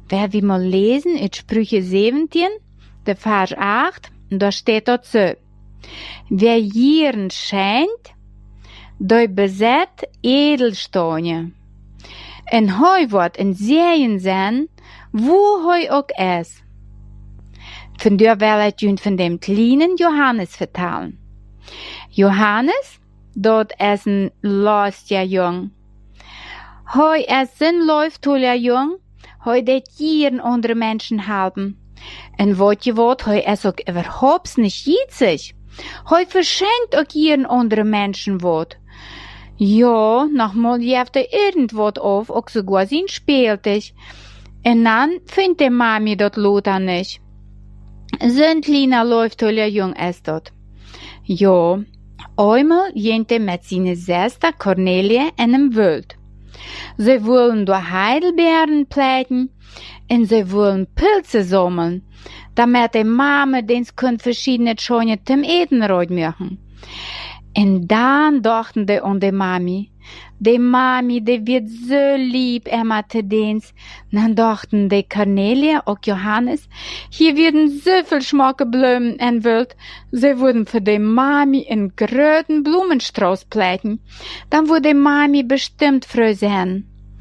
Wer wie mal lesen in Sprüche 17, der Vers 8, da steht dort so: Wer Gieren schenkt, der bezet Edelsteine. En hoi wordt een zeeën zijn, wo hoi ook is. Vandaar wil ik jullie van dem kleinen Johannes vertellen. Johannes, dat is een lastige jong. Hoi is een liefdevoller jong, hoi det Gieren andere Menschen helpen. En wat je wat, hoi is ook überhaupt nicht jitzig. Hoi verschenkt ook Gieren andere Menschen wat. Ja, nochmal jeft irgendwas auf, auch sogar sein Spieltisch. Und dann findet die Mami dort Lothar nicht. So ein kleiner liefdevoller Jung ist dort. Ja, einmal ging mit seiner Schwester Cornelia in einem Wald. Sie wollen durch Heidelbeeren pflücken und sie wollen Pilze sammeln, damit die Mama den verschiedene Scheune zum Eten reut machen. Und dann dachten die an die Mami. Die Mami, die wird so lieb immer zu dens. Dann dachten die Cornelia und Johannes, hier werden so viel schmacke Blumen in Wald. Sie würden für die Mami einen großen Blumenstrauß pflücken. Dann würde die Mami bestimmt froh sein.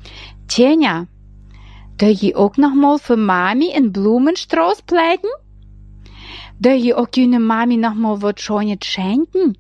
Tjena, da je auch noch mal für Mami einen Blumenstrauß pflücken? Da je auch jene Mami noch mal was Schönes schenken?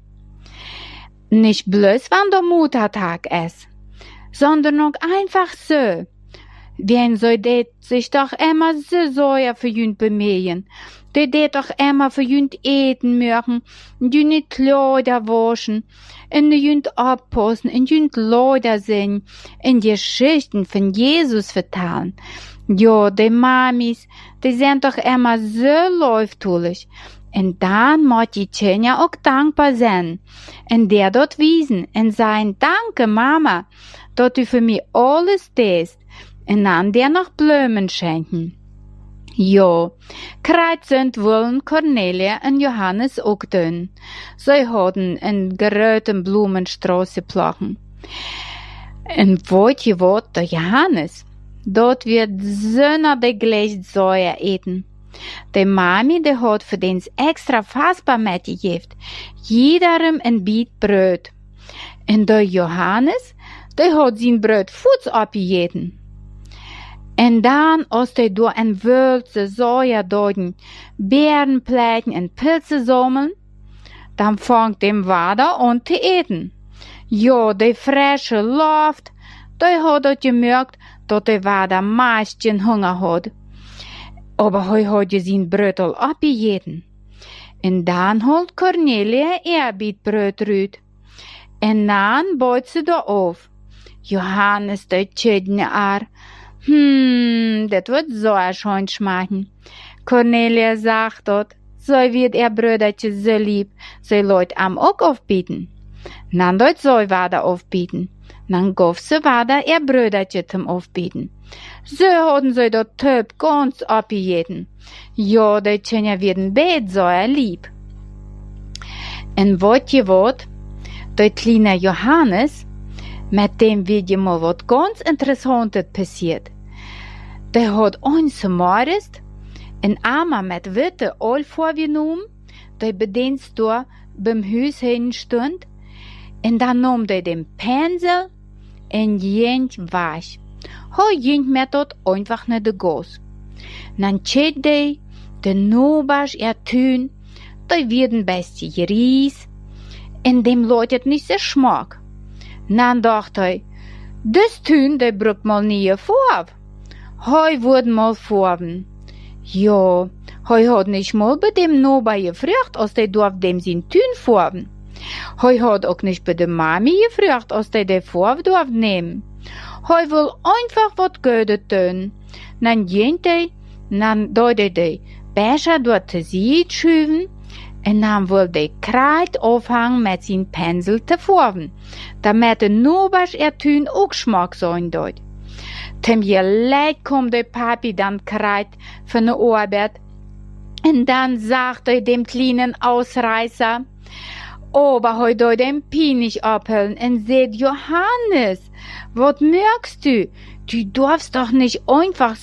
Nicht bloß, wenn der Muttertag ist, sondern auch einfach so. Wen soll det sich doch immer so sehr für jünd bemühen? Die det doch immer für jünd eten möchten, jünd Kleider waschen, und jünd abpassen, und jünd Lieder singen, und Geschichten von Jesus vertellen. Ja, die Mamis, die sind doch immer so liefdollig. Und dann muss die Tjena auch dankbar sein. Und der dort wiesen und sagen, danke Mama, dass du für mich alles tust. Und dann der noch Blumen schenken. Ja, kreuzend wollen Cornelia und Johannes auch tun. Sie hatten einen großen Blumenstrauß gepflückt. Und wollt ihr was, der Johannes? Dort wird so nach der gleichen Säure eten. Die Mami, die hat für den extra fassbar mitgegeben, jederem ein Biet Brot. Und der Johannes, der hat sein Brot Fuß abgegeben. Und dann, als die durch ein Wölze, Säuer deuten, Beeren pflücken und Pilze sammeln, dann fängt dem Wader an zu eten. Ja, die frische Luft, die hat er gemerkt, dass der Wader meistens Hunger hat. Aber heu hat je sein Brötel abgegeben. Und dann holt Cornelia ihr Bietbröt rüt. Und dann baut sie da auf. Johannes, der tschödne Ar. Das wird so schön schmecken. Cornelia sagt dort, so wird ihr Bröderche so lieb, so Leute am auch aufbieten. Dann dort soll Wader aufbieten. Dann gauf sie Wader ihr Bröderche zum Aufbieten. So hatten sie dort Töp ganz abgegeben. Ja, die Tjena werden bet so lieb. Und wat je wat, der kleine Johannes, mit dem wird je mal wat ganz Interessantes passiert. Der hat eines Morgens ein Armer mit Witte all vorgenommen, der bedienst da beim Haus hinstund, und dann nahm der den Pinsel und ging weg. Hij ging met dat einfach naar de Gas. Dan tschet de nobers tuin, die werden beste geries, en dem leutet nicht so schmack. Dan dacht hij, das tuin, der brucht mal nie vor. Hij wurde mal vorben. Ja, hij hat nicht mal bei dem Nober gefragt, als der durf dem sein tuin vorben. Hij hat auch nicht bei der Mami gefragt, als der vor durf nehmen. Hij will einfach wat Gutes tun. Dann ging dann deutet de Becher dort zu sie schüben, und dann will de Kreid aufhängen mit sein Pinsel zu formen, damit de Nobers Tün auch Geschmack sein dort. Zum Leid kommt de Papi dann Kreid von der Arbeit, und dann sagt dem kleinen Ausreißer, aber heute den Pinig abhören und seht, Johannes, was merkst du? Du darfst doch nicht einfach